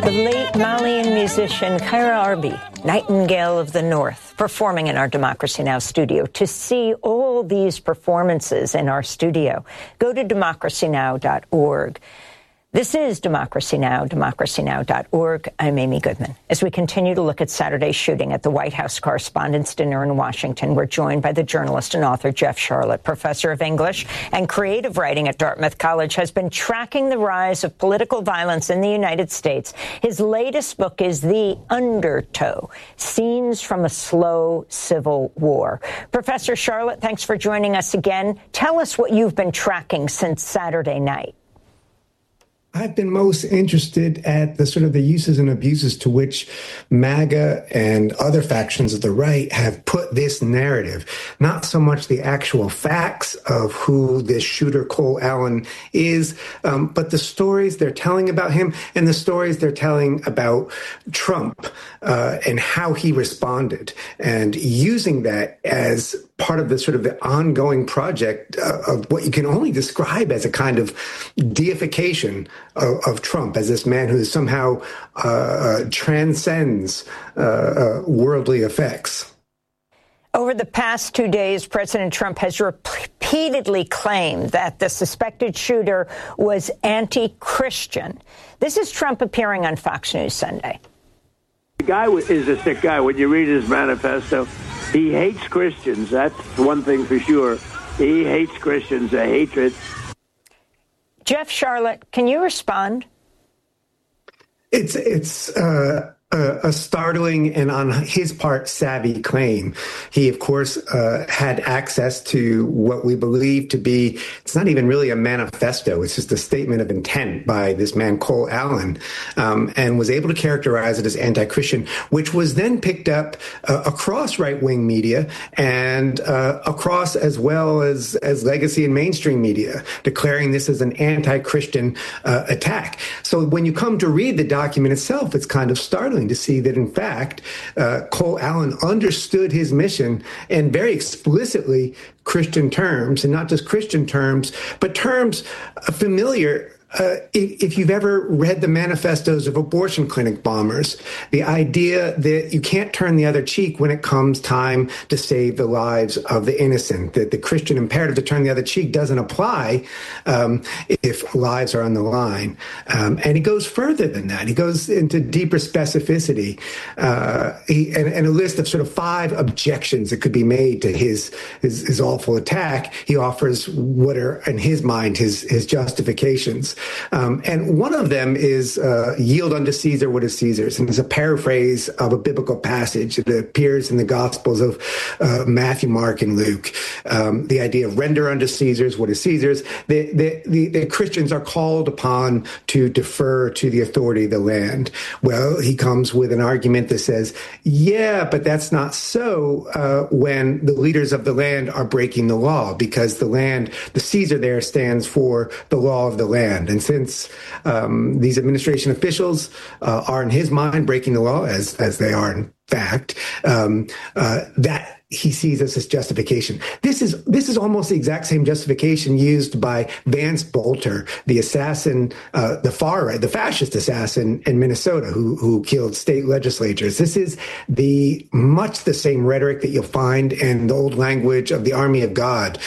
The late Malian musician Kyra Arby, Nightingale of the North, performing in our Democracy Now! Studio. To see all these performances in our studio, go to democracynow.org. This is Democracy Now!, democracynow.org. I'm Amy Goodman. As we continue to look at Saturday's shooting at the White House Correspondents' Dinner in Washington, we're joined by the journalist and author Jeff Sharlet, professor of English and creative writing at Dartmouth College, has been tracking the rise of political violence in the United States. His latest book is The Undertow, Scenes from a Slow Civil War. Professor Sharlet, thanks for joining us again. Tell us what you've been tracking since Saturday night. I've been most interested at the sort of the uses and abuses to which MAGA and other factions of the right have put this narrative, not so much the actual facts of who this shooter Cole Allen is, but the stories they're telling about him and the stories they're telling about Trump and how he responded, and using that as part of the sort of the ongoing project of what you can only describe as a kind of deification of Trump as this man who somehow transcends worldly effects. Over the past 2 days, President Trump has repeatedly claimed that the suspected shooter was anti-Christian. This is Trump appearing on Fox News Sunday. The guy is a sick guy. When you read his manifesto, he hates Christians. That's one thing for sure. He hates Christians, a hatred. Jeff Sharlet, can you respond? It's a startling and on his part savvy claim. He, of course, had access to what we believe to be, it's not even really a manifesto, it's just a statement of intent by this man, Cole Allen, and was able to characterize it as anti-Christian, which was then picked up across right-wing media and across as well as legacy and mainstream media, declaring this as an anti-Christian attack. So when you come to read the document itself, it's kind of startling to see that, in fact, Cole Allen understood his mission in very explicitly Christian terms, and not just Christian terms, but terms familiar. If you've ever read the manifestos of abortion clinic bombers, the idea that you can't turn the other cheek when it comes time to save the lives of the innocent, that the Christian imperative to turn the other cheek doesn't apply if lives are on the line. And he goes further than that. He goes into deeper specificity and a list of sort of 5 objections that could be made to his awful attack. He offers what are, in his mind, his justifications. And one of them is yield unto Caesar what is Caesar's. And it's a paraphrase of a biblical passage. It appears in the Gospels of Matthew, Mark, and Luke. The idea of render unto Caesar's what is Caesar's. The Christians are called upon to defer to the authority of the land. Well, he comes with an argument that says, yeah, but that's not so when the leaders of the land are breaking the law, because the Caesar there stands for the law of the land. And since these administration officials are, in his mind, breaking the law, as they are in fact, that he sees as his justification. This is almost the exact same justification used by Vance Bolter, the assassin, the far right, the fascist assassin in Minnesota who killed state legislatures. This is much the same rhetoric that you'll find in the old language of the Army of God,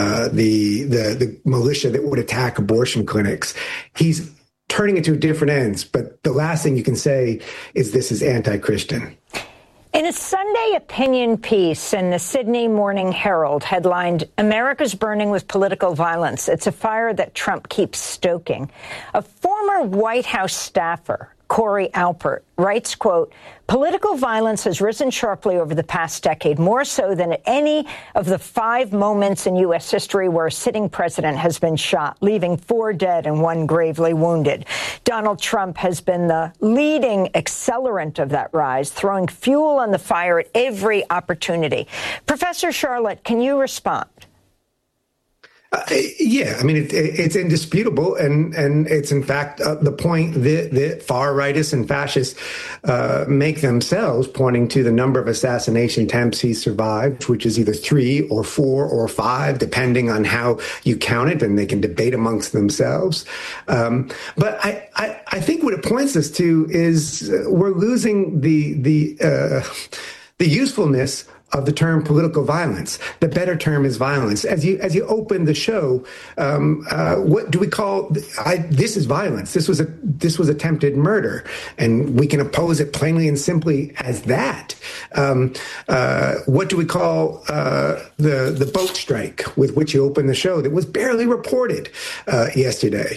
the militia that would attack abortion clinics. He's turning it to different ends, but the last thing you can say is this is anti-Christian. In a Sunday opinion piece in the Sydney Morning Herald headlined, "America's Burning with Political Violence. It's a fire that Trump keeps stoking," a former White House staffer, Corey Alpert, writes, quote, "Political violence has risen sharply over the past decade, more so than at any of the 5 moments in U.S. history where a sitting president has been shot, leaving 4 dead and 1 gravely wounded. Donald Trump has been the leading accelerant of that rise, throwing fuel on the fire at every opportunity." Professor Sharlet, can you respond? Yeah, I mean, it's indisputable, and it's in fact the point that far rightists and fascists make themselves, pointing to the number of assassination attempts he survived, which is either 3 or 4 or 5, depending on how you count it, and they can debate amongst themselves. But I think what it points us to is we're losing the usefulness of the term political violence. The better term is violence. As you open the show, what do we call this? Is violence? This was attempted murder, and we can oppose it plainly and simply as that. What do we call the boat strike with which you open the show that was barely reported yesterday?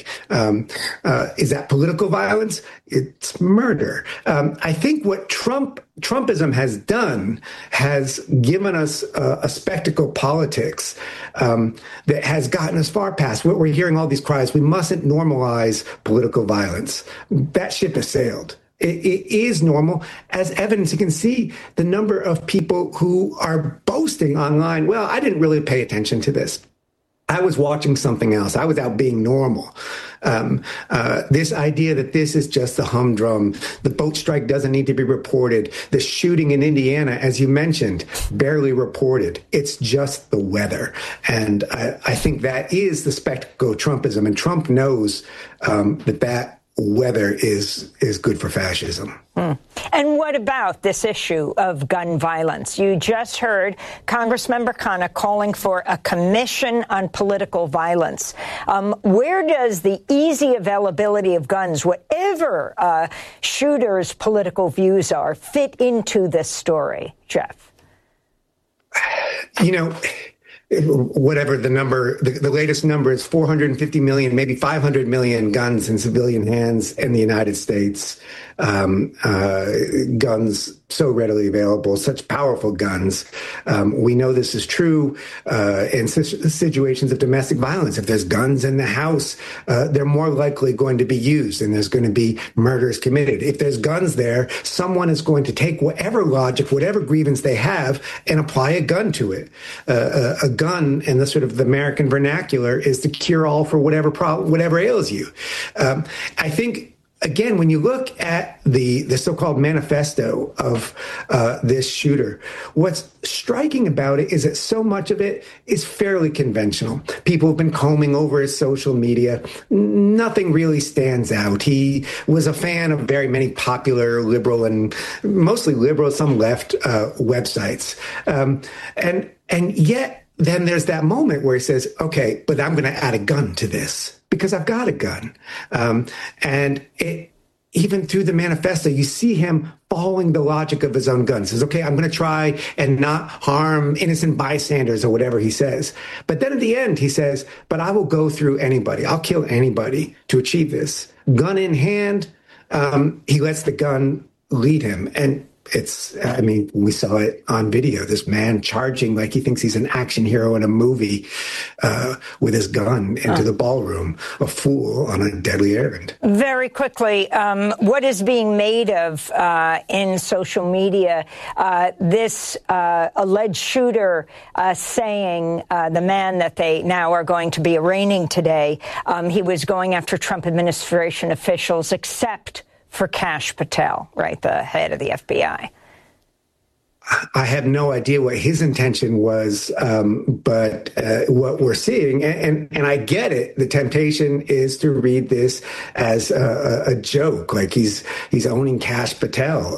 Is that political violence? It's murder. I think what Trumpism has done has given us a spectacle politics that has gotten us far past what we're hearing all these cries. We mustn't normalize political violence. That ship has sailed. It is normal. As evidence, you can see the number of people who are boasting online. Well, I didn't really pay attention to this. I was watching something else. I was out being normal. This idea that this is just the humdrum, the boat strike doesn't need to be reported. The shooting in Indiana, as you mentioned, barely reported. It's just the weather. And I think that is the spectacle of Trumpism. And Trump knows that weather is good for fascism. And what about this issue of gun violence? You just heard Congressmember Khanna calling for a commission on political violence. Where does the easy availability of guns, whatever shooters' political views are, fit into this story, Jeff? You know, whatever the number, the latest number is 450 million, maybe 500 million guns in civilian hands in the United States. Guns so readily available, such powerful guns. We know this is true in situations of domestic violence. If there's guns in the house, they're more likely going to be used, and there's going to be murders committed. If there's guns there, someone is going to take whatever logic, whatever grievance they have, and apply a gun to it. A gun, in the sort of the American vernacular, is the cure-all for whatever ails you. I think, again, when you look at the so-called manifesto of this shooter, what's striking about it is that so much of it is fairly conventional. People have been combing over his social media. Nothing really stands out. He was a fan of very many popular liberal and mostly liberal, some left websites. And yet, then there's that moment where he says, okay, but I'm going to add a gun to this because I've got a gun. And even through the manifesto, you see him following the logic of his own gun. He says, okay, I'm going to try and not harm innocent bystanders or whatever he says. But then at the end, he says, but I will go through anybody. I'll kill anybody to achieve this. Gun in hand, he lets the gun lead him. And we saw it on video, this man charging like he thinks he's an action hero in a movie with his gun into the ballroom, a fool on a deadly errand. Very quickly, what is being made of in social media, this alleged shooter saying the man that they now are going to be arraigning today, he was going after Trump administration officials except for Kash Patel, right, the head of the FBI? I have no idea what his intention was, but what we're seeing, and I get it, the temptation is to read this as a joke, like he's owning Kash Patel.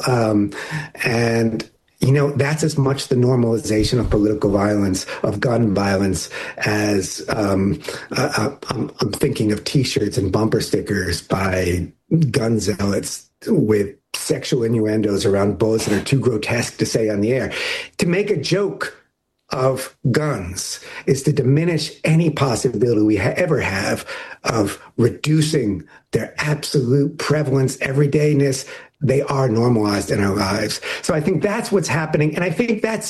And you know, that's as much the normalization of political violence, of gun violence, as I'm thinking of T-shirts and bumper stickers by gun zealots with sexual innuendos around bullets that are too grotesque to say on the air. To make a joke of guns is to diminish any possibility we ever have of reducing their absolute prevalence, everydayness. They are normalized in our lives. So I think that's what's happening. And I think that's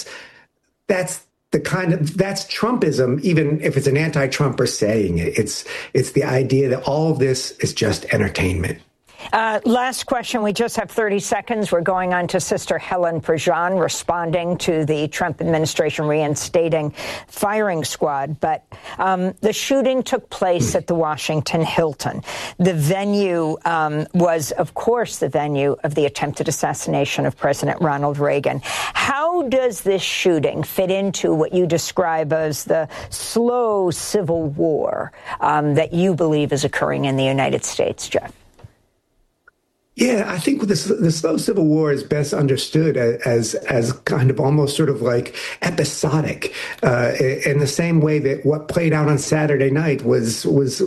Trumpism, even if it's an anti-Trumper saying it. It's the idea that all of this is just entertainment. Last question. We just have 30 seconds. We're going on to Sister Helen Prejean, responding to the Trump administration reinstating firing squad. But the shooting took place at the Washington Hilton. The venue was, of course, the venue of the attempted assassination of President Ronald Reagan. How does this shooting fit into what you describe as the slow civil war that you believe is occurring in the United States, Jeff? Yeah, I think the slow civil war is best understood as kind of almost sort of like episodic, in the same way that what played out on Saturday night was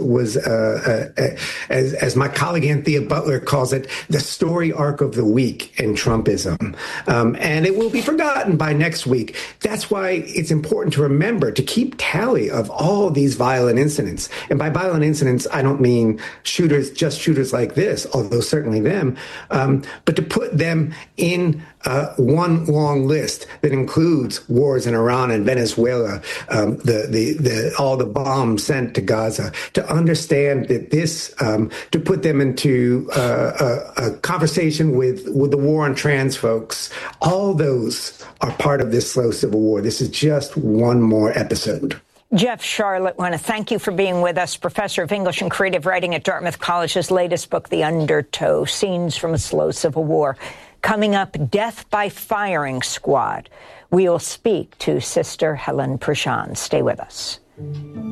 as my colleague Anthea Butler calls it, the story arc of the week in Trumpism, and it will be forgotten by next week. That's why it's important to remember to keep tally of all these violent incidents, and by violent incidents I don't mean just shooters like this, although certainly them. But to put them in one long list that includes wars in Iran and Venezuela, all the bombs sent to Gaza, to understand that this, to put them into a conversation with the war on trans folks, all those are part of this slow civil war. This is just one more episode. Jeff Sharlet, I want to thank you for being with us. Professor of English and Creative Writing at Dartmouth College's latest book, The Undertow, Scenes from a Slow Civil War. Coming up, Death by Firing Squad. We will speak to Sister Helen Prejean. Stay with us.